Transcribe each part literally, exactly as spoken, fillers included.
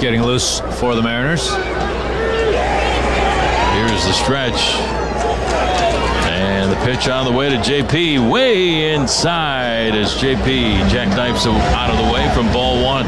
getting loose for the Mariners. Here's the stretch. And the pitch on the way to J P. Way inside as J P jackknifes out of the way from ball one.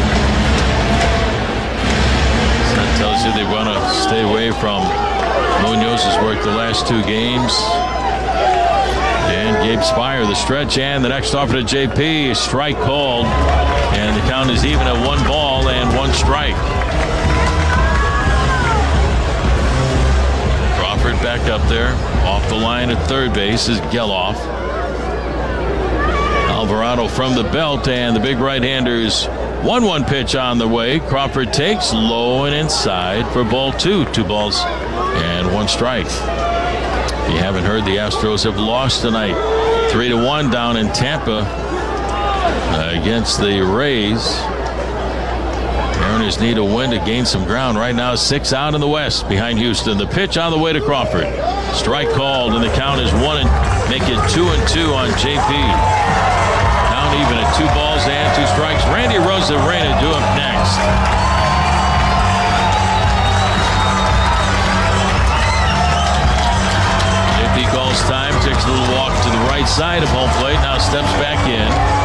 So that tells you they want to stay away from Munoz's work the last two games. And Gabe Spire, the stretch, and the next offer to J P. Strike called. And the count is even at one ball and one strike. Crawford back up there. Off the line at third base is Geloff. Alvarado from the belt, and the big right-hander's one one pitch on the way. Crawford takes low and inside for ball two. Two balls and one strike. If you haven't heard, the Astros have lost tonight. Three to one down in Tampa against the Rays. Mariners need a win to gain some ground. Right now, six out in the West behind Houston. The pitch on the way to Crawford. Strike called, and the count is one and make it two and two on J P. Count even at two balls and two strikes. Randy Arozarena do up next. J P calls time, takes a little walk to the right side of home plate. Now steps back in.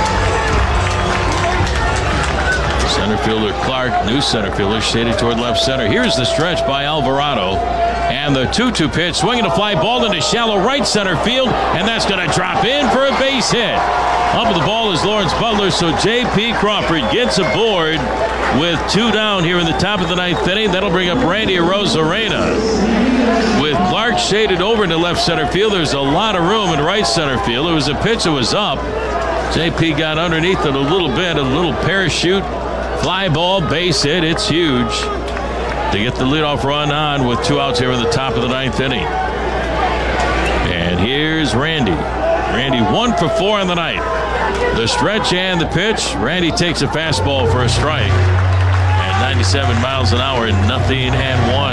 Center fielder Clark, new center fielder, shaded toward left center. Here's the stretch by Alvarado. And the two two pitch, swinging a fly ball into shallow right center field. And that's going to drop in for a base hit. Up with the ball is Lawrence Butler. So J P. Crawford gets aboard with two down here in the top of the ninth inning. That'll bring up Randy Arozarena. With Clark shaded over into left center field, there's a lot of room in right center field. It was a pitch that was up. J P got underneath it a little bit, a little parachute. Fly ball, base hit. It's huge to get the leadoff run on with two outs here in the top of the ninth inning. And here's Randy. Randy one for four on the night. The stretch and the pitch. Randy takes a fastball for a strike. At ninety-seven miles an hour, nothing and one.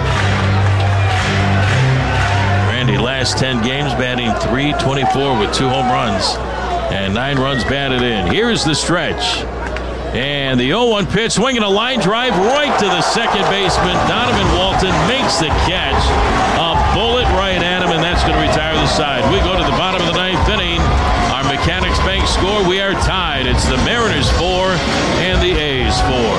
Randy last ten games batting three twenty-four with two home runs and nine runs batted in. Here's the stretch. And the oh one pitch, swinging a line drive right to the second baseman. Donovan Walton makes the catch. A bullet right at him, and that's going to retire the side. We go to the bottom of the ninth inning. Our Mechanics Bank score, we are tied. It's the Mariners four and the A's four.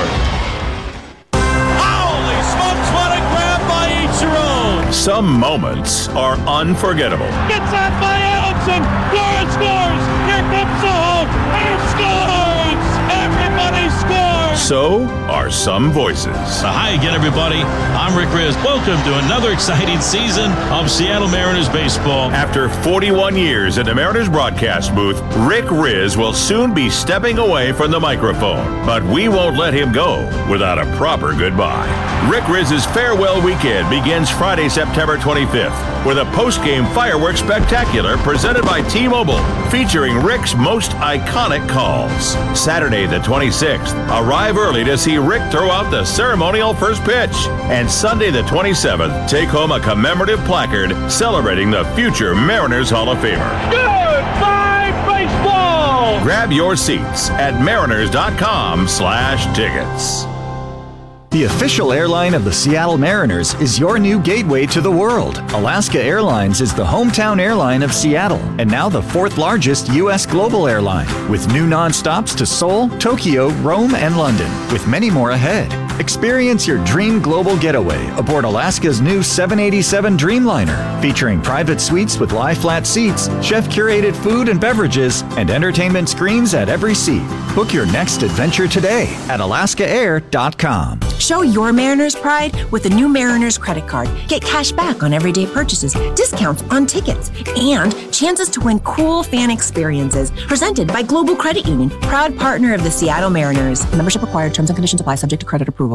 Holy smokes, what a grab by Ichiro! Some moments are unforgettable. Gets out by Allison. Flores scores. Here comes Soho. And scores! Everybody scores! So are some voices. Hi again, everybody. I'm Rick Riz. Welcome to another exciting season of Seattle Mariners baseball. After forty-one years in the Mariners broadcast booth, Rick Riz will soon be stepping away from the microphone. But we won't let him go without a proper goodbye. Rick Riz's farewell weekend begins Friday, September twenty-fifth, with a post-game fireworks spectacular presented by T-Mobile, featuring Rick's most iconic calls. Saturday the twenty-sixth, arrive early to see Rick throw out the ceremonial first pitch. And Sunday the twenty-seventh, take home a commemorative placard celebrating the future Mariners Hall of Famer. Goodbye, baseball! Grab your seats at mariners.com slash tickets. The official airline of the Seattle Mariners is your new gateway to the world. Alaska Airlines is the hometown airline of Seattle and now the fourth largest U S global airline, with new nonstops to Seoul, Tokyo, Rome, and London, with many more ahead. Experience your dream global getaway aboard Alaska's new seven eighty-seven Dreamliner, featuring private suites with lie-flat seats, chef-curated food and beverages, and entertainment screens at every seat. Book your next adventure today at alaska air dot com. Show your Mariners pride with the new Mariners credit card. Get cash back on everyday purchases, discounts on tickets, and chances to win cool fan experiences. Presented by Global Credit Union, proud partner of the Seattle Mariners. Membership required. Terms and conditions apply. Subject to credit approval.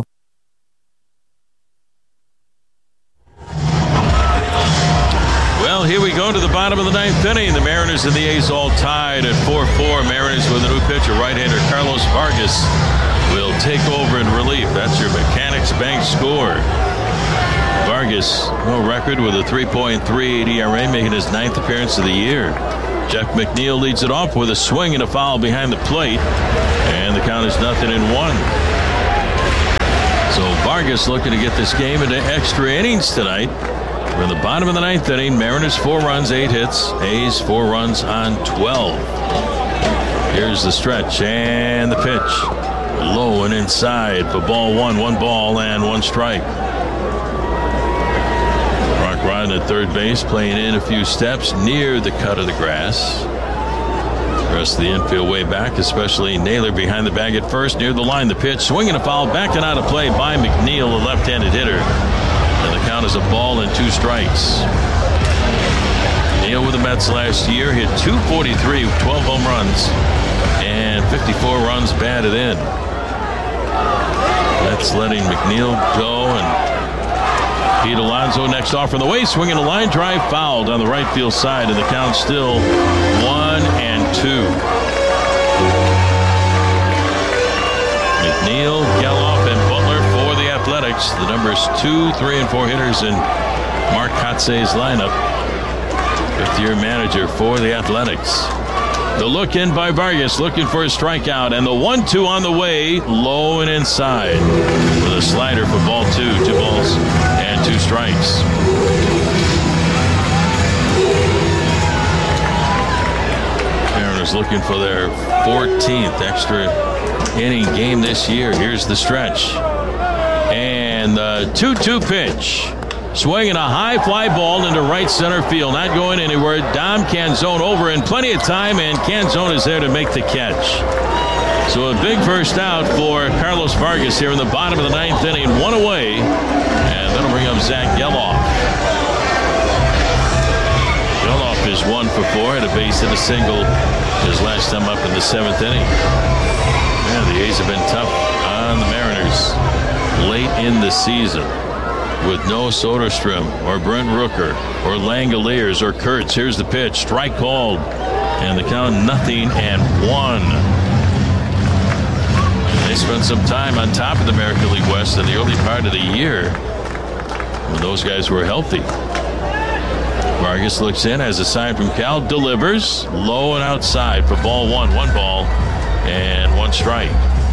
Well, here we go to the bottom of the ninth inning. The Mariners and the A's all tied at four four. Mariners with a new pitcher, right-hander Carlos Vargas, will take over in relief. That's your Mechanics Bank score. Vargas, no record with a three point three eight E R A, making his ninth appearance of the year. Jeff McNeil leads it off with a swing and a foul behind the plate, and the count is nothing in one. Vargas looking to get this game into extra innings tonight. We're in the bottom of the ninth inning. Mariners four runs, eight hits. A's four runs on twelve. Here's the stretch and the pitch. Low and inside for ball one. One ball and one strike. Brock Rodden at third base, playing in a few steps near the cut of the grass. The rest of the infield way back, especially Naylor behind the bag at first, near the line. The pitch, swinging a foul, back and out of play by McNeil, a left-handed hitter. And the count is a ball and two strikes. Neal with the Mets last year hit two forty-three with twelve home runs and fifty-four runs batted in. That's letting McNeil go, and Pete Alonso next off from the way, swinging a line drive, fouled on the right field side, and the count still one and two. McNeil, Geloff, and Butler for the Athletics. The numbers two, three, and four hitters in Mark Kotze's lineup. Fifth-year manager for the Athletics. The look in by Vargas, looking for a strikeout, and the one two on the way, low and inside with a slider for ball two. Two balls and two strikes. Mariners looking for their fourteenth extra inning game this year. Here's the stretch. And the two two pitch. Swinging a high fly ball into right center field. Not going anywhere. Dom Canzone over in plenty of time, and Canzone is there to make the catch. So a big first out for Carlos Vargas here in the bottom of the ninth inning. One away, and that'll bring up Zach Geloff. Geloff is one for four. Had a base hit, a single his last time up in the seventh inning. Yeah, the A's have been tough on the Mariners late in the season. With no Soderstrom or Brent Rooker or Langoliers or Kurtz. Here's the pitch. Strike called. And the count nothing and one. They spent some time on top of the American League West in the early part of the year when those guys were healthy. Vargas looks in, has a sign from Cal, delivers low and outside for ball one. One ball and one strike.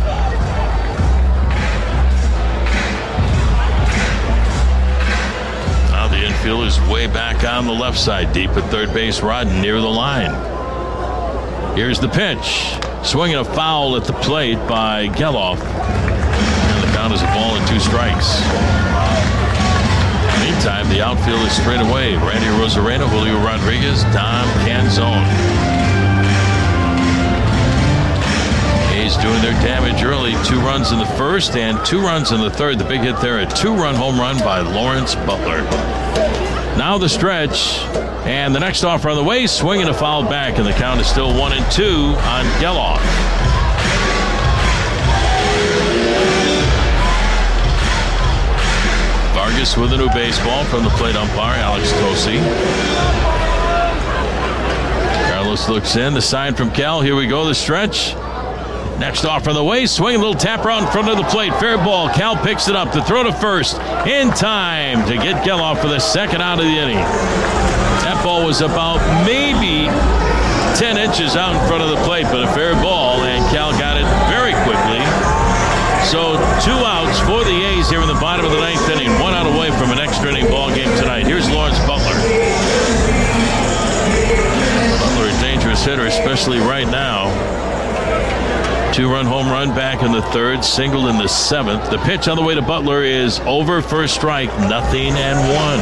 Infield is way back on the left side, deep at third base. Rodden near the line. Here's the pitch. Swinging a foul at the plate by Geloff. And the count is a ball and two strikes. Meantime, the outfield is straight away. Randy Arozarena, Julio Rodriguez, Dom Canzone. A's doing their damage early. Two runs in the first and two runs in the third. The big hit there, a two-run home run by Lawrence Butler. Now the stretch, and the next offer on the way, swinging a foul back, and the count is still one and two on Geloff. Vargas with a new baseball from the plate umpire, Alex Tosi. Carlos looks in, the sign from Cal. Here we go, the stretch. Next off on the way, swing a little tap around in front of the plate. Fair ball. Cal picks it up. The throw to first in time to get Geloff for the second out of the inning. That ball was about maybe ten inches out in front of the plate, but a fair ball, and Cal got it very quickly. So two outs for the A's here in the bottom of the ninth inning. One out away from an extra inning ball game tonight. Here's Lawrence Butler. Butler, a dangerous hitter, especially right now. Two-run home run back in the third, singled in the seventh. The pitch on the way to Butler is over for a strike, nothing and one.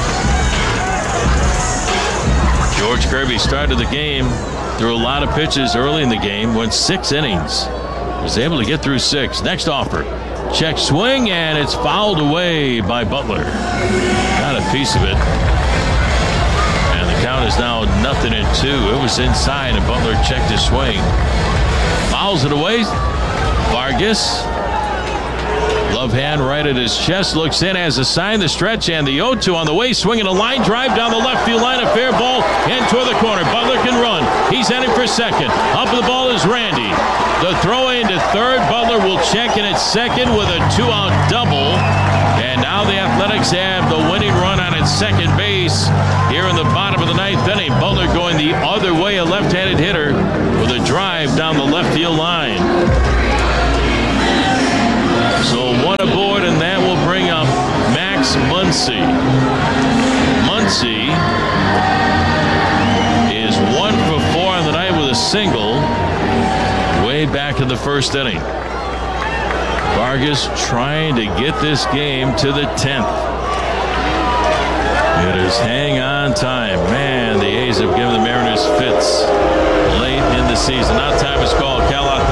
George Kirby started the game, threw a lot of pitches early in the game, went six innings. Was able to get through six. Next offer, check swing, and it's fouled away by Butler. Got a piece of it. And the count is now nothing and two. It was inside, and Butler checked his swing. Fouls it away. Vargas. Love hand right at his chest. Looks in, has a sign, the stretch, and the oh two on the way. Swinging a line drive down the left field line. A fair ball and toward the corner. Butler can run. He's heading for second. Up the ball is Randy. The throw into third. Butler will check in at second with a two-out double. And now the Athletics have the winning run on its second base here in the bottom of the ninth inning. Butler going the other way, a left-handed hitter with a drive down the left field line. So one aboard, and that will Muncy. Muncy is one for four on the night with a single way back in the first inning. Vargas trying to get this game to the tenth. It is hang on time. Man, the A's have given the Mariners fits late in the season. Now time is called. Cal